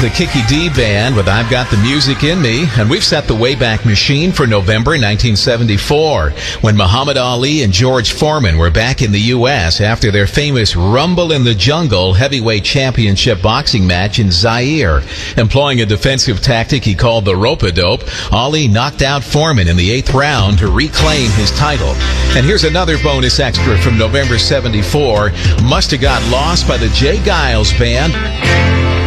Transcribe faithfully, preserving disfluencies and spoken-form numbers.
the Kiki D Band with I've Got the Music in Me, and we've set the Wayback Machine for November nineteen seventy-four, when Muhammad Ali and George Foreman were back in the U S after their famous Rumble in the Jungle heavyweight championship boxing match in Zaire. Employing a defensive tactic he called the rope-a-dope, Ali knocked out Foreman in the eighth round to reclaim his title. And here's another bonus extra from November seventy-four, Must Have Got Lost by the Jay Giles Band.